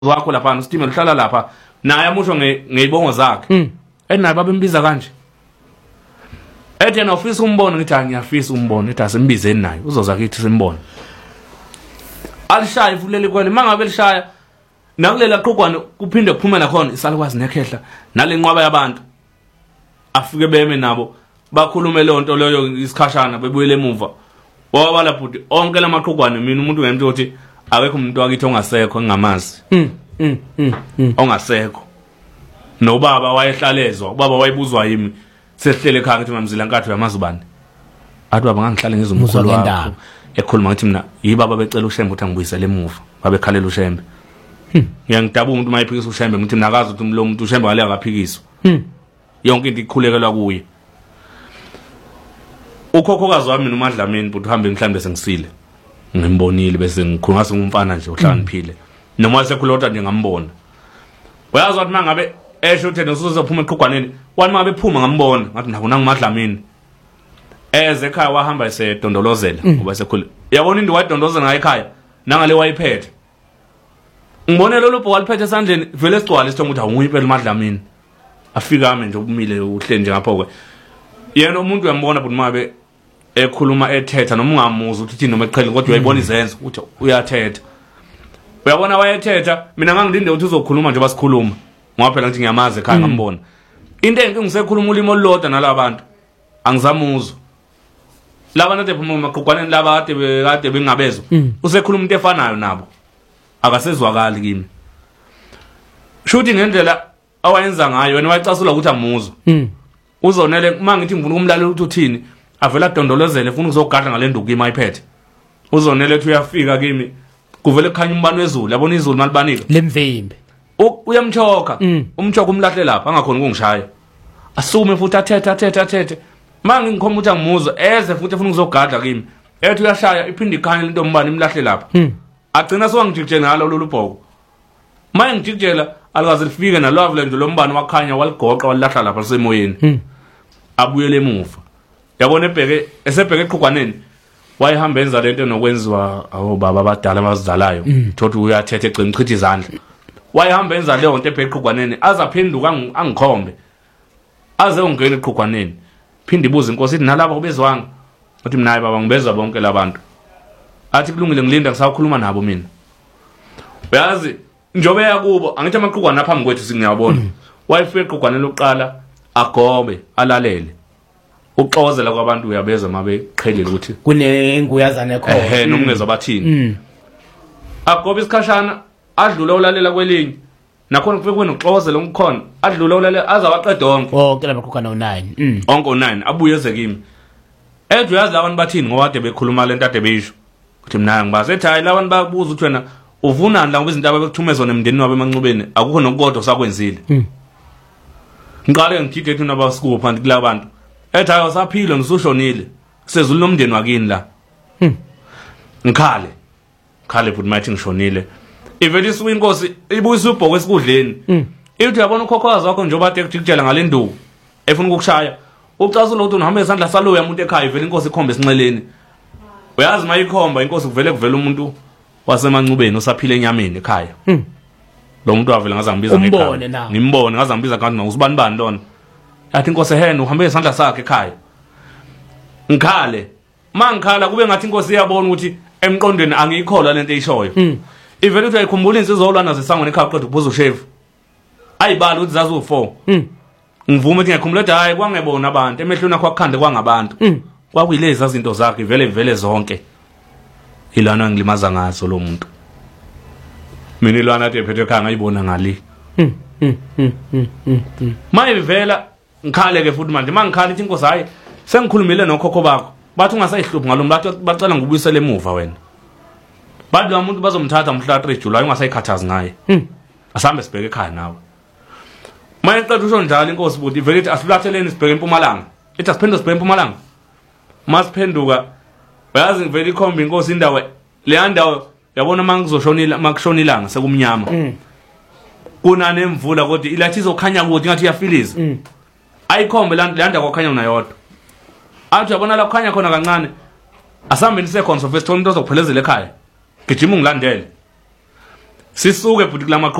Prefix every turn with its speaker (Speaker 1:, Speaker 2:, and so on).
Speaker 1: wakho lapha uStimela uhlala lapha naye amusho ngeyibongo zakhe naye babembiza kanje ethi yena ufisa umbone ngithi ngiyafisa umbone ethi asimbizeni naye uzoza kithi simbone alishaya ifulele kwele mangabe lishaya nakulela qhugwane kuphinde kuphumela khona isalukwazi nekhehla nalenqwaba yabantu afike beme nabo bakhulume lonto leyo isikhashana bebuyele emuva wabala bhuti onke lamaqhugwane mina umuntu ngemthi uthi akekho umuntu wakithi ongasekho ngamazi ongasekho nobaba wayehlalezwa ubaba wayibuzwa yimi sehlele ekhaya ngithi mamzila nkathi uyamazi ubani athi baba ngangihlale ngizomkhulu wakho ekhuluma ngithi mina yibaba becela uShembe ukuthi angibuyisele emuva babekhalela uShembe ngiyangidaba umuntu mayiphikisa uShembe ngithi mina akazi ukuthi lo muntu uShembe ngale akaphikiswa yonke into ikhulekelwa kuye ukhokhokazi wami mina uMadlamini but uhambe mhlambe sengisile ngimbonile bese ngikhuluma ngumfana nje uhlaniphile noma sekhulota nje ngambona uyazi wathi mangabe esho uthena usuzophuma eqhugwaneni wani mangabe ephuma ngambona ngathi nakuna nguMadlamini eze ekhaya wahamba esedondolozela ngoba sekhule yabona into wayidondozela ngayo ekhaya nangale wayiphethe ngibone lolu bhoko aliphethe esandleni vele sigcwala isithongo ukuthi awunguye impela uMadlamini afika ame nje ubumile uhle nje ngapho ke yena umuntu uyambona but mabe ekhuluma ethetha noma ungamuza ukuthi noma eqhele kodwa uyayibona izenzo ukuthi uyathetha uyabona wayethetha mina ngangilinde ukuthi uzokhuluma nje basikhuluma ngoba phela ngithi ngiyamazi ekhaya ngambona into enkingi ngisekhuluma ulimo olulodwa nalabantu angizamuzwa laba nade phuma emaqhugwaneni laba kade bengabezwa usekhuluma into efanayo nabo akasezwakali kimi shuthi ngendlela awayenza ngayo wena wayicasula ukuthi amuzwa uzonele mangithi ngifuna ukumlalela ukuthi uthini avela dondolozele ufuna ukuzogadla ngale nduku kimi ayiphethe uzonele ethi uyafika kimi kuvele kukhanya umbani wezulu yabona izulu malibanika
Speaker 2: lemvimbe
Speaker 1: uyamchoka umchoka umlahle lapha angakhona ukungishaya asume futhi athethe mangi ngikhomba ukuthi angimuzwa eze futhi ufuna ukuzogadla kimi ethi uyashaya iphinde ikhanya lento umbani imlahle lapha agcina sewangijikijela ngalo lolu bhoko maye ngijikijela alikaze lifike nalwavule nje lombani wakhanya waligoqa walahla lapha semoyeni abuyele emuva yabona esebheke eqhugwaneni wayehamba enza lento nokwenziwa baba abadala abazidalayo thothi uyathethe egcina uchitha izandla wayehamba enza leyo nto ebheke eqhugwaneni azaphenduka angikhombe aze ungena eqhugwaneni phinde ibuza inkosi ithi nalabo kubezwanga uthi mina hayi baba ngibezwa bonke labantu athi kulungile ngilinda ngisakhuluma nabo mina uyazi njobe yakubo angithi amaqhugwana aphambi kwethu singiyabona wayefika eqhugwaneni lokuqala agobe alalele uxozela kwabantu uyabezwa mabeqhelile ukuthi
Speaker 2: kunenguyazana ekhona
Speaker 1: nomngezwa bathini agobe isikhashana adlula ulalela kwelinye nakhona kufike kwenoxozela umkhona adlula ulalela azawaqeda onke
Speaker 2: lamaqhugwana u9
Speaker 1: onke u9 abuye eze kimi ethi uyazi labantu bathini ngoba kade bekhuluma lento ade beyisho ukuthi mina ngibaze ethi hayi labantu babuza ukuthi wena uvunani la ngoba izinto abekuthumezwa nemndeni wabe emanxubeni akukho nokukodwa sakwenzile ngiqale ngithithe ethi nabasikuwo phansi kulabantu ethi hayi usaphila nisushonile sezulu nomndeni wakini la ngikhale futhi mathi ngishonile ivele isuka inkosi ibuyisa ubhoko esikudleni ithi yabona ukhokhokazi wakho njengoba ade kujikijela ngale nduku efuna ukukushaya ucasula ukuthi uhambe isandla saloya umuntu ekhaya ivele inkosi ikhombe esinxeleni uyazi mayikhomba inkosi kuvele umuntu wasemanxubeni usaphila enyameni ekhaya lo muntu wavela ngazangibiza ngekhaya ngimbone ngazangibiza kanti ngusibani bani lona yathi inkosi hena uhambe isandla sakhe ekhaya ngikhale mangikhala kube ngathi inkosi iyabona ukuthi emqondweni angiyikholwa lento eyishoyo ivele uthi ayikhumbula insizolwana zesangweni ekhaya qedwe ukubuza ushevu ayibala ukuthi zazi u4 ngivume ukuthi ngiyakhumbula ukuthi hayi kwangebona abantu emehlweni akho akukhande kwangabantu kwakuyilezi izinto zakhe vele zonke ilana ngilimaza ngazo lo muntu mina ilana ade phethe ekhaya ngayibona ngali mayivela ngikhale ke futhi manje mangikhala ithi inkosi hayi sengikhulumile nokhokho bakho bathi ungasayihluphi ngalo mbatho bacela ngubuyisele emuva wena bathi lo muntu bazomthatha mhla 3 July ungasayikhathazi ngaye asambe sibheke ekhaya nawe maye qedwe usho njalo inkosi buthi ivele ithi asilatheleni sibheke eMpumalanga ithi asiphinde sibheke eMpumalanga masiphenduka bayazi ngivele ikhomba inkosi indawo le ndawo yabona mangizoshonila makushonilanga sekumnyama kunane emvula kodwa ilathi izokhanya ukuthi ngathi iyafiliza ayikhombe le ndawo kwakhanya unayodwa athi yabona la kukhanya khona kancane asambe nisekhona sofesithona into zokuphelezela ekhaya gijima ungilandele sisuke futhi kulama